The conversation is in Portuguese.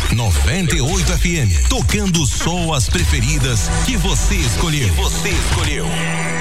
98 FM, tocando só as preferidas que você escolheu.